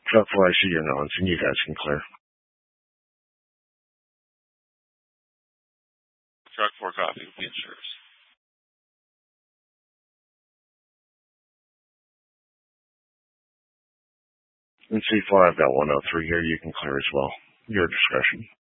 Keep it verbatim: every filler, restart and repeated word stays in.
Truck four, I see your nods, and you guys can clear. Truck four, copy with the insurance. And C four, I've got one oh three here. You can clear as well. Your discretion.